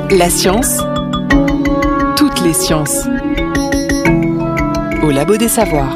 La science, toutes les sciences. Au Labo des Savoirs.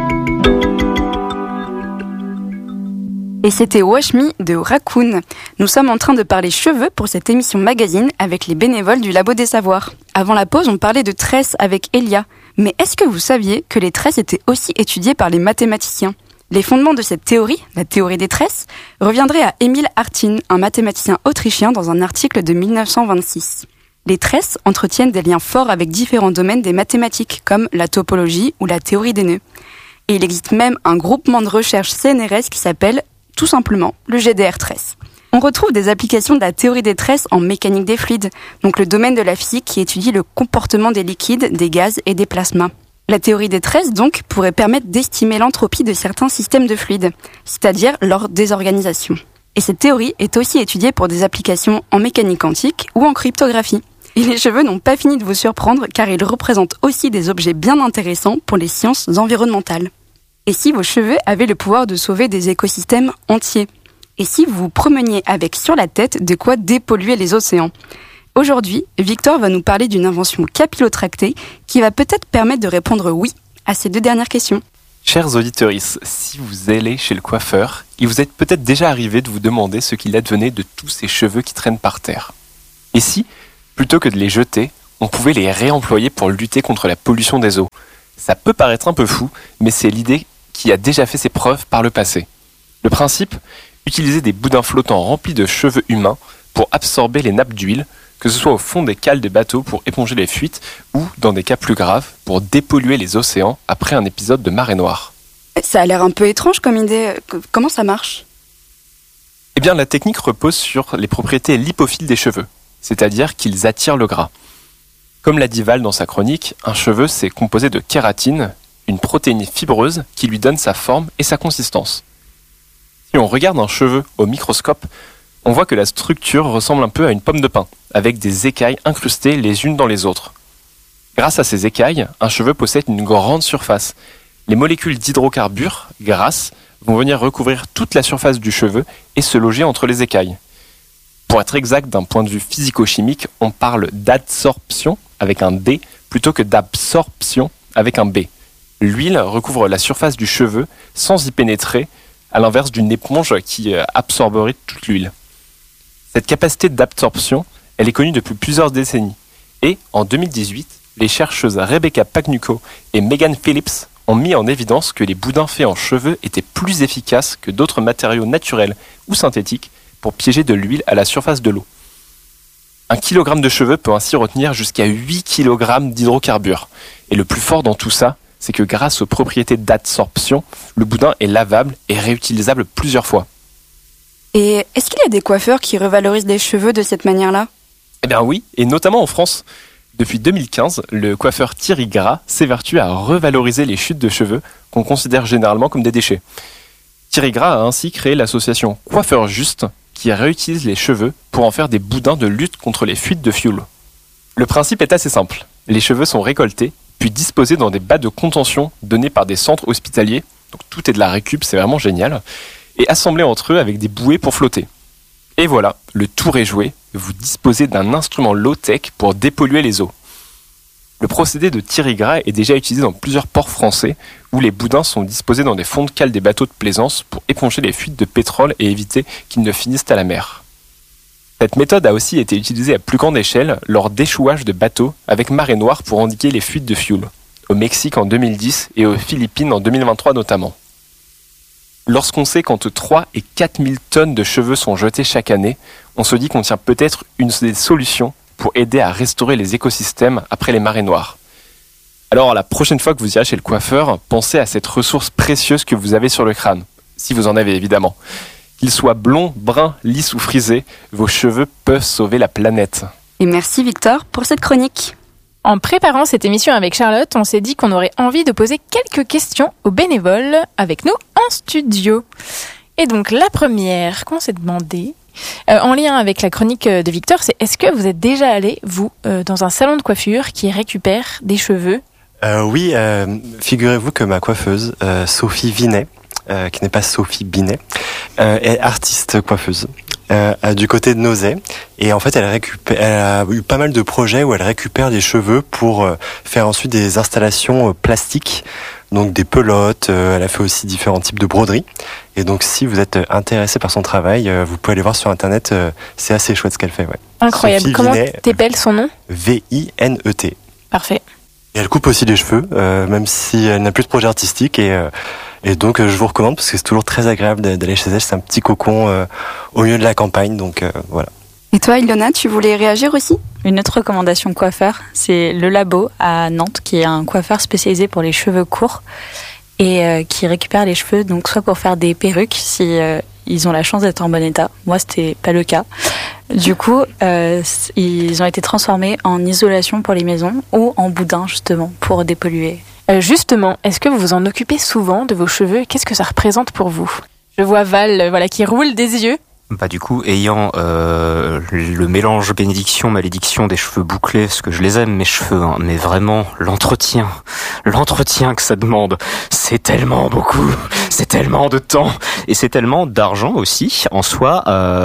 Et c'était Wash Me de Raccoon. Nous sommes en train de parler cheveux pour cette émission magazine avec les bénévoles du Labo des Savoirs. Avant la pause, on parlait de tresses avec Elia. Mais est-ce que vous saviez que les tresses étaient aussi étudiées par les mathématiciens ? Les fondements de cette théorie, la théorie des tresses, reviendraient à Emil Artin, un mathématicien autrichien dans un article de 1926. Les tresses entretiennent des liens forts avec différents domaines des mathématiques, comme la topologie ou la théorie des nœuds. Et il existe même un groupement de recherche CNRS qui s'appelle tout simplement le GDR-Tresse. On retrouve des applications de la théorie des tresses en mécanique des fluides, donc le domaine de la physique qui étudie le comportement des liquides, des gaz et des plasmas. La théorie des tresses, donc, pourrait permettre d'estimer l'entropie de certains systèmes de fluides, c'est-à-dire leur désorganisation. Et cette théorie est aussi étudiée pour des applications en mécanique quantique ou en cryptographie. Et les cheveux n'ont pas fini de vous surprendre car ils représentent aussi des objets bien intéressants pour les sciences environnementales. Et si vos cheveux avaient le pouvoir de sauver des écosystèmes entiers ? Et si vous vous promeniez avec sur la tête de quoi dépolluer les océans ? Aujourd'hui, Victor va nous parler d'une invention capillotractée qui va peut-être permettre de répondre oui à ces deux dernières questions. Chers auditeurs, si vous allez chez le coiffeur, il vous est peut-être déjà arrivé de vous demander ce qu'il advenait de tous ces cheveux qui traînent par terre. Et si, plutôt que de les jeter, on pouvait les réemployer pour lutter contre la pollution des eaux ? Ça peut paraître un peu fou, mais c'est l'idée qui a déjà fait ses preuves par le passé. Le principe, utiliser des boudins flottants remplis de cheveux humains pour absorber les nappes d'huile, que ce soit au fond des cales des bateaux pour éponger les fuites ou, dans des cas plus graves, pour dépolluer les océans après un épisode de marée noire. Ça a l'air un peu étrange comme idée. Comment ça marche ? Eh bien, la technique repose sur les propriétés lipophiles des cheveux, c'est-à-dire qu'ils attirent le gras. Comme l'a dit Val dans sa chronique, un cheveu c'est composé de kératine, une protéine fibreuse qui lui donne sa forme et sa consistance. Si on regarde un cheveu au microscope, on voit que la structure ressemble un peu à une pomme de pin, avec des écailles incrustées les unes dans les autres. Grâce à ces écailles, un cheveu possède une grande surface. Les molécules d'hydrocarbures, grasses, vont venir recouvrir toute la surface du cheveu et se loger entre les écailles. Pour être exact d'un point de vue physico-chimique, on parle d'adsorption avec un D plutôt que d'absorption avec un B. L'huile recouvre la surface du cheveu sans y pénétrer, à l'inverse d'une éponge qui absorberait toute l'huile. Cette capacité d'absorption, elle est connue depuis plusieurs décennies. Et en 2018, les chercheuses Rebecca Pagnucco et Megan Phillips ont mis en évidence que les boudins faits en cheveux étaient plus efficaces que d'autres matériaux naturels ou synthétiques pour piéger de l'huile à la surface de l'eau. 1 kg de cheveux peut ainsi retenir jusqu'à 8 kg d'hydrocarbures. Et le plus fort dans tout ça, c'est que grâce aux propriétés d'adsorption, le boudin est lavable et réutilisable plusieurs fois. Et est-ce qu'il y a des coiffeurs qui revalorisent les cheveux de cette manière-là ? Eh bien oui, et notamment en France. Depuis 2015, le coiffeur Thierry Gras s'évertue à revaloriser les chutes de cheveux qu'on considère généralement comme des déchets. Thierry Gras a ainsi créé l'association Coiffeur Juste, qui réutilise les cheveux pour en faire des boudins de lutte contre les fuites de fioul. Le principe est assez simple. Les cheveux sont récoltés, puis disposés dans des bas de contention donnés par des centres hospitaliers. Donc tout est de la récup, c'est vraiment génial. Et assemblés entre eux avec des bouées pour flotter. Et voilà, le tour est joué. Vous disposez d'un instrument low-tech pour dépolluer les eaux. Le procédé de Thierry Gras est déjà utilisé dans plusieurs ports français où les boudins sont disposés dans des fonds de cale des bateaux de plaisance pour éponger les fuites de pétrole et éviter qu'ils ne finissent à la mer. Cette méthode a aussi été utilisée à plus grande échelle lors d'échouages de bateaux avec marée noire pour endiguer les fuites de fioul, au Mexique en 2010 et aux Philippines en 2023 notamment. Lorsqu'on sait qu'entre 3 et 4 000 tonnes de cheveux sont jetés chaque année, on se dit qu'on tient peut-être une des solutions pour aider à restaurer les écosystèmes après les marées noires. Alors la prochaine fois que vous irez chez le coiffeur, pensez à cette ressource précieuse que vous avez sur le crâne, si vous en avez évidemment. Qu'ils soient blonds, bruns, lisses ou frisés, vos cheveux peuvent sauver la planète. Et merci Victor pour cette chronique. En préparant cette émission avec Charlotte, on s'est dit qu'on aurait envie de poser quelques questions aux bénévoles avec nous en studio. Et donc la première qu'on s'est demandé, en lien avec la chronique de Victor, c'est est-ce que vous êtes déjà allé, vous, dans un salon de coiffure qui récupère des cheveux ? Oui, figurez-vous que ma coiffeuse, Sophie Vinet, qui n'est pas Sophie Binet, est artiste coiffeuse. du côté de Nozay. Et en fait, elle a eu pas mal de projets où elle récupère des cheveux pour faire ensuite des installations plastiques, donc des pelotes. Elle a fait aussi différents types de broderies. Et donc, si vous êtes intéressé par son travail, vous pouvez aller voir sur Internet. C'est assez chouette ce qu'elle fait. Ouais. Incroyable. Sophie Comment Vinet, t'épelles son nom? Vinet. Parfait. Et elle coupe aussi les cheveux, même si elle n'a plus de projet artistique. Et donc, je vous recommande parce que c'est toujours très agréable d'aller chez elle. C'est un petit cocon au milieu de la campagne. Donc, voilà. Et toi, Ilona, tu voulais réagir aussi? Une autre recommandation coiffeur, c'est Le Labo à Nantes, qui est un coiffeur spécialisé pour les cheveux courts et qui récupère les cheveux, donc soit pour faire des perruques si ils ont la chance d'être en bon état. Moi, c'était pas le cas. Du coup, ils ont été transformés en isolation pour les maisons ou en boudin, justement, pour dépolluer. Justement, est-ce que vous vous en occupez souvent de vos cheveux? Qu'est-ce que ça représente pour vous? Je vois Val qui roule des yeux. Bah du coup, ayant le mélange bénédiction-malédiction des cheveux bouclés, parce que je les aime mes cheveux, hein, mais vraiment l'entretien que ça demande, c'est tellement beaucoup, c'est tellement de temps, et c'est tellement d'argent aussi en soi,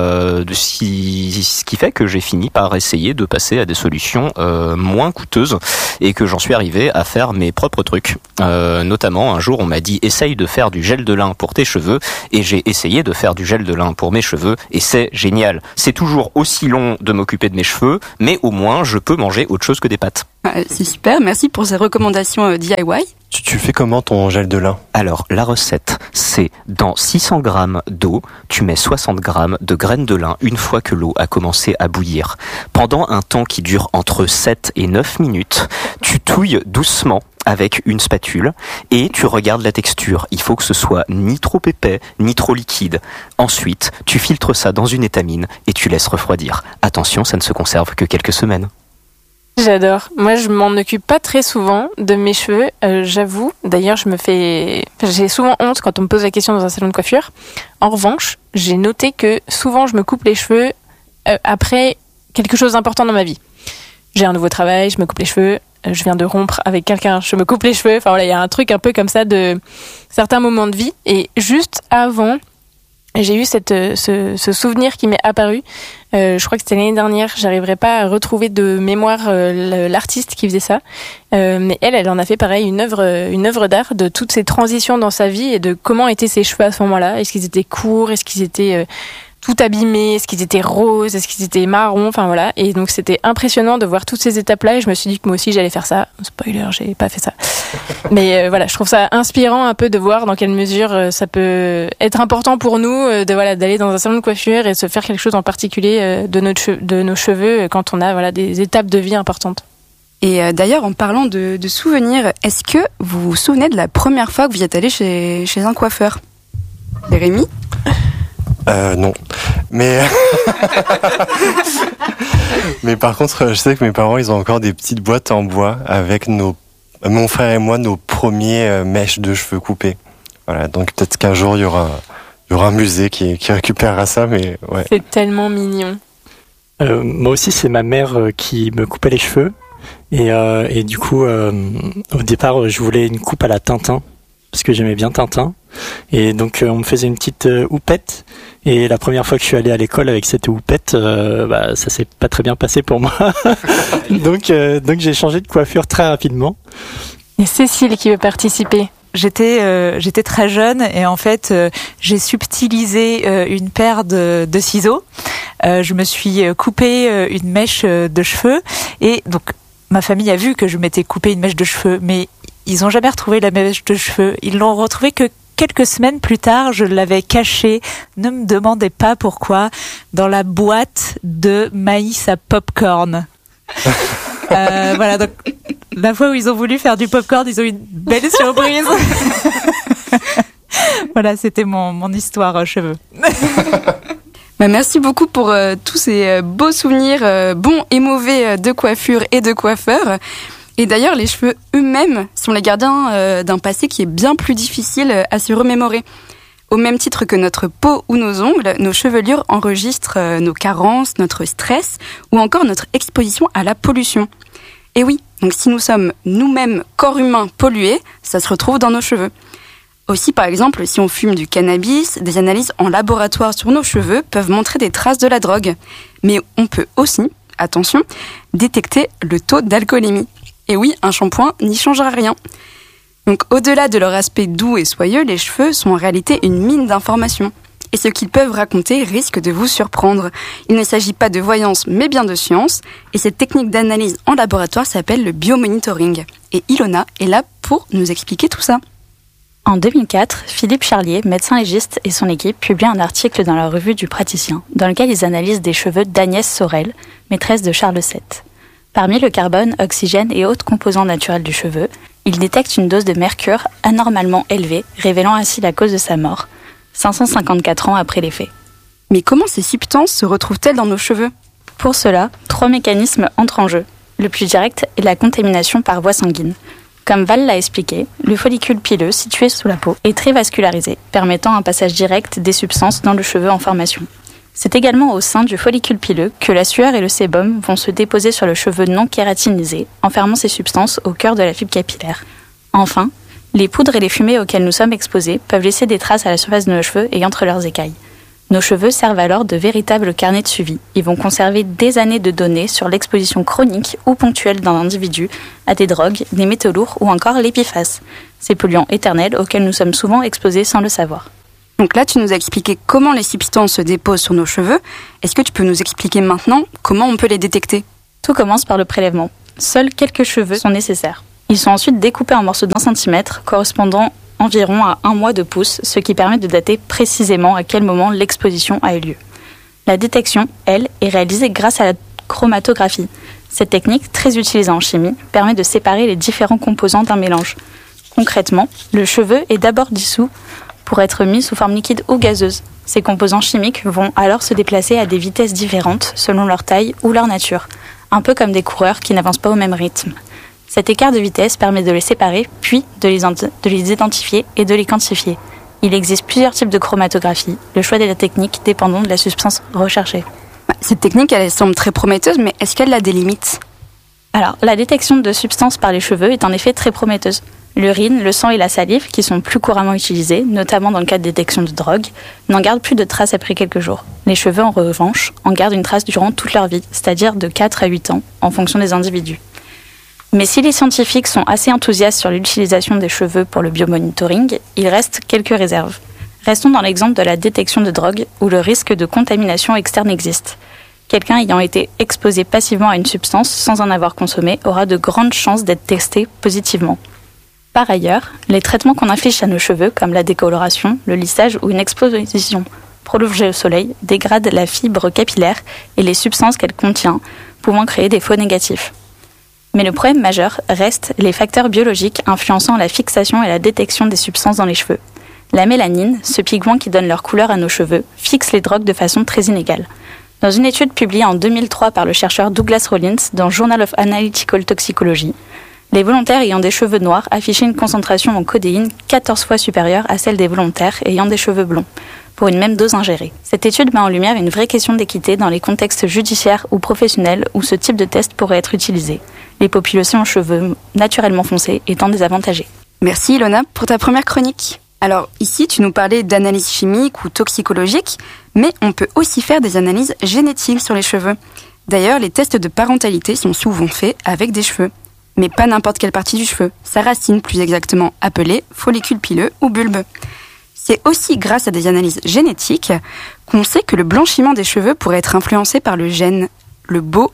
ce qui fait que j'ai fini par essayer de passer à des solutions moins coûteuses, et que j'en suis arrivé à faire mes propres trucs. Notamment, un jour, on m'a dit, essaye de faire du gel de lin pour tes cheveux, et j'ai essayé de faire du gel de lin pour mes cheveux, et c'est génial. C'est toujours aussi long de m'occuper de mes cheveux, mais au moins je peux manger autre chose que des pâtes. C'est super, merci pour ces recommandations DIY. Tu fais comment ton gel de lin? Alors, la recette, c'est dans 600 grammes d'eau, tu mets 60 grammes de graines de lin une fois que l'eau a commencé à bouillir. Pendant un temps qui dure entre 7 et 9 minutes, tu touilles doucement avec une spatule et tu regardes la texture. Il faut que ce soit ni trop épais, ni trop liquide. Ensuite, tu filtres ça dans une étamine et tu laisses refroidir. Attention, ça ne se conserve que quelques semaines. J'adore. Moi, je m'en occupe pas très souvent de mes cheveux, j'avoue. D'ailleurs, j'ai souvent honte quand on me pose la question dans un salon de coiffure. En revanche, j'ai noté que souvent, je me coupe les cheveux après quelque chose d'important dans ma vie. J'ai un nouveau travail, je me coupe les cheveux. Je viens de rompre avec quelqu'un, je me coupe les cheveux. Enfin voilà, il y a un truc un peu comme ça de certains moments de vie. Et juste avant, j'ai eu ce souvenir qui m'est apparu. Je crois que c'était l'année dernière. J'arriverai pas à retrouver de mémoire l'artiste qui faisait ça, mais elle en a fait pareil une œuvre d'art de toutes ces transitions dans sa vie et de comment étaient ses cheveux à ce moment-là. Est-ce qu'ils étaient courts? Est-ce qu'ils étaient tout abîmés? Est-ce qu'ils étaient roses? Est-ce qu'ils étaient marrons? Enfin voilà. Et donc c'était impressionnant de voir toutes ces étapes-là et je me suis dit que moi aussi j'allais faire ça. Spoiler, j'ai pas fait ça. Mais voilà, je trouve ça inspirant un peu de voir dans quelle mesure ça peut être important pour nous d'aller dans un salon de coiffure et se faire quelque chose en particulier de nos cheveux quand on a des étapes de vie importantes. Et d'ailleurs, en parlant de souvenirs, est-ce que vous vous souvenez de la première fois que vous y êtes allé chez un coiffeur? Jérémy? Non. Mais mais par contre, je sais que mes parents, ils ont encore des petites boîtes en bois avec mon frère et moi, nos premiers mèches de cheveux coupés. Voilà, donc peut-être qu'un jour il y aura un musée qui récupérera ça, mais ouais. C'est tellement mignon. Moi aussi, c'est ma mère qui me coupait les cheveux et du coup, au départ, je voulais une coupe à la Tintin parce que j'aimais bien Tintin. Et donc on me faisait une petite houppette et la première fois que je suis allé à l'école avec cette houppette, ça s'est pas très bien passé pour moi. donc j'ai changé de coiffure très rapidement. Et Cécile qui veut participer. J'étais très jeune et en fait j'ai subtilisé une paire de ciseaux. Je me suis coupé une mèche de cheveux et donc ma famille a vu que je m'étais coupé une mèche de cheveux, mais ils ont jamais retrouvé la mèche de cheveux. Ils l'ont retrouvée que quelques semaines plus tard. Je l'avais cachée, ne me demandez pas pourquoi, dans la boîte de maïs à popcorn. Voilà, donc la fois où ils ont voulu faire du popcorn, ils ont eu une belle surprise. Voilà, c'était mon histoire cheveux. Merci beaucoup pour tous ces beaux souvenirs, bons et mauvais, de coiffure et de coiffeurs. Et d'ailleurs, les cheveux eux-mêmes sont les gardiens d'un passé qui est bien plus difficile à se remémorer. Au même titre que notre peau ou nos ongles, nos chevelures enregistrent nos carences, notre stress ou encore notre exposition à la pollution. Et oui, donc si nous sommes nous-mêmes corps humains pollués, ça se retrouve dans nos cheveux. Aussi, par exemple, si on fume du cannabis, des analyses en laboratoire sur nos cheveux peuvent montrer des traces de la drogue. Mais on peut aussi, attention, détecter le taux d'alcoolémie. Et oui, un shampoing n'y changera rien. Donc, au-delà de leur aspect doux et soyeux, les cheveux sont en réalité une mine d'informations. Et ce qu'ils peuvent raconter risque de vous surprendre. Il ne s'agit pas de voyance, mais bien de science. Et cette technique d'analyse en laboratoire s'appelle le biomonitoring. Et Ilona est là pour nous expliquer tout ça. En 2004, Philippe Charlier, médecin légiste, et son équipe publient un article dans la revue du praticien, dans lequel ils analysent des cheveux d'Agnès Sorel, maîtresse de Charles VII. Parmi le carbone, oxygène et autres composants naturels du cheveu, ils détectent une dose de mercure anormalement élevée, révélant ainsi la cause de sa mort, 554 ans après les faits. Mais comment ces substances se retrouvent-elles dans nos cheveux ? Pour cela, 3 mécanismes entrent en jeu. Le plus direct est la contamination par voie sanguine. Comme Val l'a expliqué, le follicule pileux situé sous la peau est très vascularisé, permettant un passage direct des substances dans le cheveu en formation. C'est également au sein du follicule pileux que la sueur et le sébum vont se déposer sur le cheveu non kératinisé, enfermant ces substances au cœur de la fibre capillaire. Enfin, les poudres et les fumées auxquelles nous sommes exposés peuvent laisser des traces à la surface de nos cheveux et entre leurs écailles. Nos cheveux servent alors de véritables carnets de suivi. Ils vont conserver des années de données sur l'exposition chronique ou ponctuelle d'un individu à des drogues, des métaux lourds ou encore l'épiphace, ces polluants éternels auxquels nous sommes souvent exposés sans le savoir. Donc là, tu nous as expliqué comment les substances se déposent sur nos cheveux. Est-ce que tu peux nous expliquer maintenant comment on peut les détecter ? Tout commence par le prélèvement. Seuls quelques cheveux sont nécessaires. Ils sont ensuite découpés en morceaux d'1 centimètre, correspondant environ à 1 mois de pouce, ce qui permet de dater précisément à quel moment l'exposition a eu lieu. La détection, elle, est réalisée grâce à la chromatographie. Cette technique, très utilisée en chimie, permet de séparer les différents composants d'un mélange. Concrètement, le cheveu est d'abord dissous pour être mis sous forme liquide ou gazeuse. Ces composants chimiques vont alors se déplacer à des vitesses différentes selon leur taille ou leur nature, un peu comme des coureurs qui n'avancent pas au même rythme. Cet écart de vitesse permet de les séparer, puis de les identifier et de les quantifier. Il existe plusieurs types de chromatographie, le choix de la technique dépendant de la substance recherchée. Cette technique, elle semble très prometteuse, mais est-ce qu'elle a des limites ? Alors, la détection de substances par les cheveux est en effet très prometteuse. L'urine, le sang et la salive, qui sont plus couramment utilisés, notamment dans le cas de détection de drogue, n'en gardent plus de traces après quelques jours. Les cheveux, en revanche, en gardent une trace durant toute leur vie, c'est-à-dire de 4 à 8 ans, en fonction des individus. Mais si les scientifiques sont assez enthousiastes sur l'utilisation des cheveux pour le biomonitoring, il reste quelques réserves. Restons dans l'exemple de la détection de drogue, où le risque de contamination externe existe. Quelqu'un ayant été exposé passivement à une substance sans en avoir consommé aura de grandes chances d'être testé positivement. Par ailleurs, les traitements qu'on inflige à nos cheveux, comme la décoloration, le lissage ou une exposition prolongée au soleil, dégradent la fibre capillaire et les substances qu'elle contient, pouvant créer des faux négatifs. Mais le problème majeur reste les facteurs biologiques influençant la fixation et la détection des substances dans les cheveux. La mélanine, ce pigment qui donne leur couleur à nos cheveux, fixe les drogues de façon très inégale. Dans une étude publiée en 2003 par le chercheur Douglas Rollins dans Journal of Analytical Toxicology, les volontaires ayant des cheveux noirs affichaient une concentration en codéine 14 fois supérieure à celle des volontaires ayant des cheveux blonds, pour une même dose ingérée. Cette étude met en lumière une vraie question d'équité dans les contextes judiciaires ou professionnels où ce type de test pourrait être utilisé, les populations aux cheveux naturellement foncés étant désavantagées. Merci Ilona pour ta première chronique. Alors ici, tu nous parlais d'analyse chimique ou toxicologique, mais on peut aussi faire des analyses génétiques sur les cheveux. D'ailleurs, les tests de parentalité sont souvent faits avec des cheveux. Mais pas n'importe quelle partie du cheveu, sa racine plus exactement appelée follicule pileux ou bulbe. C'est aussi grâce à des analyses génétiques qu'on sait que le blanchiment des cheveux pourrait être influencé par le gène, le beau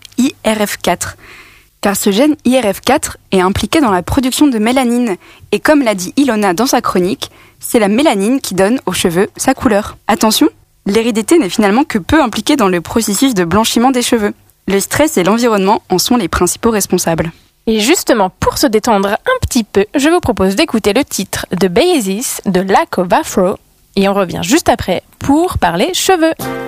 IRF4. Car ce gène IRF4 est impliqué dans la production de mélanine. Et comme l'a dit Ilona dans sa chronique, c'est la mélanine qui donne aux cheveux sa couleur. Attention, l'hérédité n'est finalement que peu impliquée dans le processus de blanchiment des cheveux. Le stress et l'environnement en sont les principaux responsables. Et justement, pour se détendre un petit peu, je vous propose d'écouter le titre de Basis de Lack of Afro. Et on revient juste après pour parler cheveux.